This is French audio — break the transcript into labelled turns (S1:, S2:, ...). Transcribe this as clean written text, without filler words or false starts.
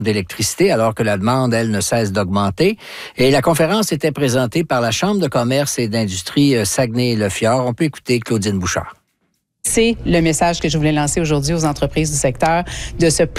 S1: d'électricité, alors que la demande, elle, ne cesse d'augmenter. Et la conférence était présentée par la Chambre de commerce et d'industrie Saguenay-le-Fjord. On peut écouter Claudine Bouchard.
S2: C'est le message que je voulais lancer aujourd'hui aux entreprises du secteur, de se